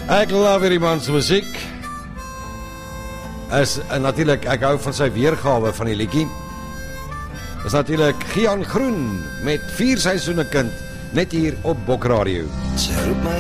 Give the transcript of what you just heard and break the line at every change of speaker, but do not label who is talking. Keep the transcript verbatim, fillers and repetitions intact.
Ek love hierdie man se musiek. Is uh, natuurlik, ek hou van sy weergawe van die liedjie. Is natuurlik Gian Groen met vier seisoene kind, net hier op Bok Radio.